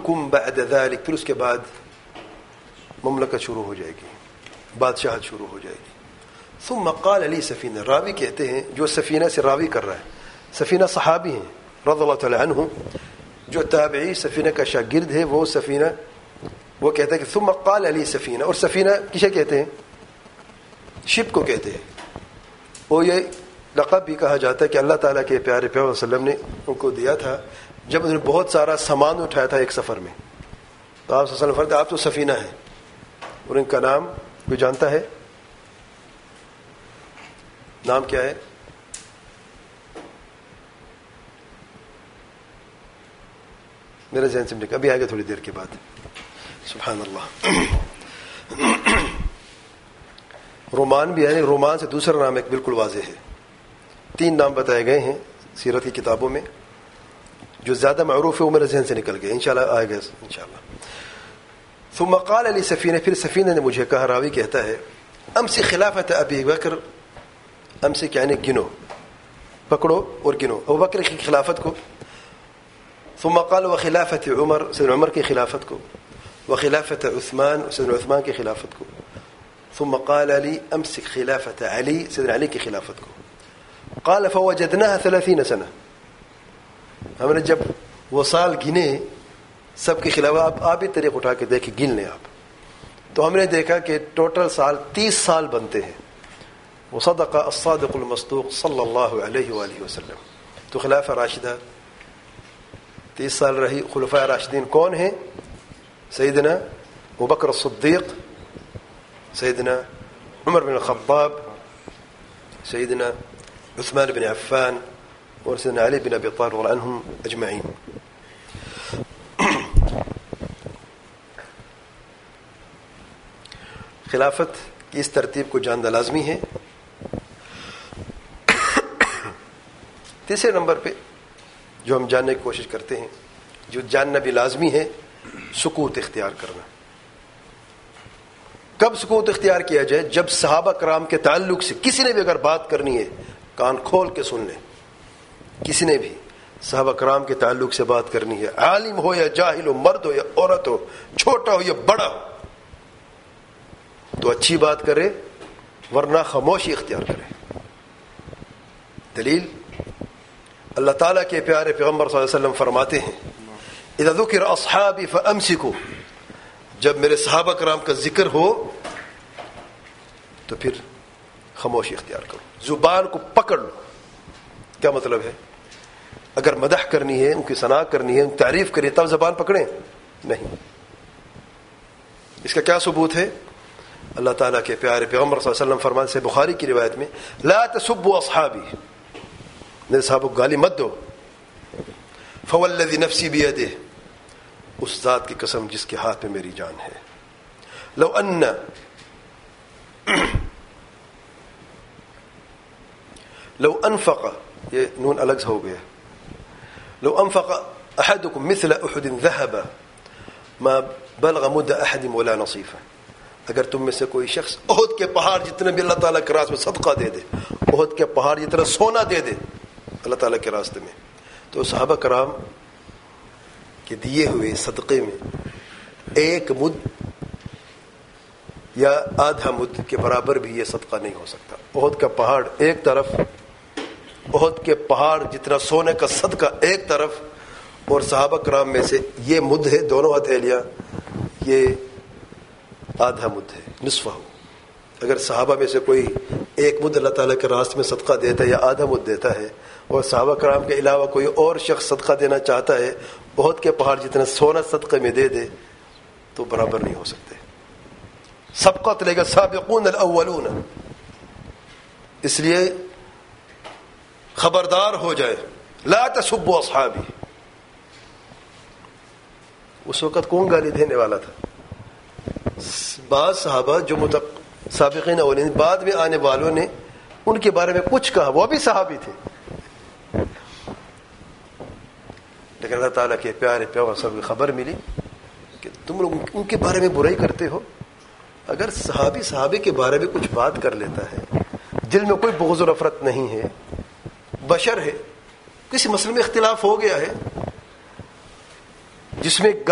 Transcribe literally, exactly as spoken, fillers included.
ملکم بعد ذلک، پھر اس کے بعد مملکت شروع ہو جائے گی، بادشاہت شروع ہو جائے گی. ثم قال علی سفینہ، راوی کہتے ہیں جو سفینہ سے راوی کر رہا ہے، سفینہ صحابی ہیں رضی اللہ تعالی عنہ، جو تابعی سفینہ کا شاگرد ہے وہ سفینہ وہ کہتا ہے کہ ثم قال علی سفینہ، اور سفینہ کسے کہتے ہیں؟ شپ کو کہتے ہیں. وہ یہ لقب بھی کہا جاتا ہے کہ اللہ تعالیٰ کے پیارے پیغمبر صلی اللہ علیہ وسلم نے ان کو دیا تھا جب انہوں نے بہت سارا سامان اٹھایا تھا ایک سفر میں، تو آپ صلی اللہ علیہ وسلم فرماتے آپ تو سفینہ ہیں. اور ان کا نام کوئی جانتا ہے؟ نام کیا ہے؟ میرے ذہن سے نکل ابھی آئے گا تھوڑی دیر کے بعد. سبحان اللہ. رومان بھی ہے، رومان سے دوسرا نام ایک بالکل واضح ہے. تین نام بتائے گئے ہیں سیرت کی کتابوں میں، جو زیادہ معروف ہے وہ میرے ذہن سے نکل گئے، انشاءاللہ آئے گا انشاءاللہ. ثم قال علی سفینہ، پھر سفینہ نے مجھے کہا، راوی کہتا ہے امسک خلافت ابی بکر، امسک یعنی گنو، پکڑو اور گنو ابو بکر کی خلافت کو. ثم قال وخلافت عمر، سیدنا عمر کی خلافت کو، وخلافت عثمان، سیدنا عثمان کی خلافت کو. ثم قال علی امسک خلافت علی، سیدنا علی کی خلافت کو. قال فوجدناها ثلاثین سنہ، ہم نے جب وہ سال گنے سب کے خلاف، آپ آپ ہی طریق اٹھا کے دیکھیں گن لیں آپ، تو ہم نے دیکھا کہ ٹوٹل سال تیس سال بنتے ہیں. وصدق الصادق المصدوق صلی اللہ علیہ وآلہ وسلم. تو خلافہ راشدہ تیس سال رہی. خلفاء راشدین کون ہیں؟ سیدنا ابوبکر الصدیق، سیدنا عمر بن الخطاب، سیدنا عثمان بن عفان، اور سیدنا علی بن ابی طالب رضی اللہ عنہم اجمعین. خلافت کی اس ترتیب کو جاننا لازمی ہے. تیسرے نمبر پہ جو ہم جاننے کی کوشش کرتے ہیں، جو جاننا بھی لازمی ہے، سکوت اختیار کرنا. کب سکوت اختیار کیا جائے؟ جب صحابہ کرام کے تعلق سے کسی نے بھی اگر بات کرنی ہے کان کھول کے سن لیں. کسی نے بھی صحابہ کرام کے تعلق سے بات کرنی ہے، عالم ہو یا جاہل ہو، مرد ہو یا عورت ہو، چھوٹا ہو یا بڑا ہو، تو اچھی بات کرے ورنہ خاموشی اختیار کرے. دلیل اللہ تعالیٰ کے پیارے پیغمبر صلی اللہ علیہ وسلم فرماتے ہیں اذا ذکر اصحابی فامسکوا، جب میرے صحابہ کرام کا ذکر ہو تو پھر خاموشی اختیار کرو، زبان کو پکڑ لو. کیا مطلب ہے؟ اگر مدح کرنی ہے، ان کی ثنا کرنی ہے، ان کی تعریف کرنی ہے، تب زبان پکڑیں؟ نہیں. اس کا کیا ثبوت ہے؟ اللہ تعالیٰ کے پیارے پیغمبر صلی اللہ علیہ وسلم فرمان سے بخاری کی روایت میں لا تسبوا اصحابی، میرے صحابہ کو گالی مت دو. فوالذی نفسی بیدہ، اس ذات کی قسم جس کے ہاتھ میں میری جان ہے، لو ان لو انفق، یہ نون الگ سے ہو گیا، لو انفق احدکم مثل احد ذهب ما بلغ مد احد ولا نصیفہ، اگر تم میں سے کوئی شخص احد کے پہاڑ جتنے بھی اللہ تعالیٰ کے راستے میں صدقہ دے دے، احد کے پہاڑ جتنا سونا دے دے اللہ تعالیٰ کے راستے میں، تو صحابہ کرام کے دیے ہوئے صدقے میں ایک مد یا آدھا مد کے برابر بھی یہ صدقہ نہیں ہو سکتا. احد کا پہاڑ ایک طرف، احد کے پہاڑ جتنا سونے کا صدقہ ایک طرف، اور صحابہ کرام میں سے یہ مد ہے، دونوں ہتھیلیاں، یہ آدھا مد ہے، نصفہ ہو. اگر صحابہ میں سے کوئی ایک مد اللہ تعالیٰ کے راستے میں صدقہ دیتا ہے یا آدھا مد دیتا ہے، اور صحابہ کرام کے علاوہ کوئی اور شخص صدقہ دینا چاہتا ہے، احد کے پہاڑ جتنا سونا صدقے میں دے دے، تو برابر نہیں ہو سکتے. سبقت لے گا سابقون الاولون. اس لیے خبردار ہو جائے، لا تسبوا اصحابی. اس وقت کون گالی دینے والا تھا؟ بعض صحابہ جو متق... سابقین اولین، بعد میں آنے والوں نے ان کے بارے میں کچھ کہا، وہ بھی صحابی تھے، لیکن اللہ تعالیٰ کے پیارے پیغمبر صلی اللہ علیہ وسلم کی خبر ملی کہ تم لوگ ان کے بارے میں برائی کرتے ہو. اگر صحابی صحابی کے بارے میں کچھ بات کر لیتا ہے، دل میں کوئی بغض و نفرت نہیں ہے، بشر ہے، کسی مسئلے میں اختلاف ہو گیا ہے جس میں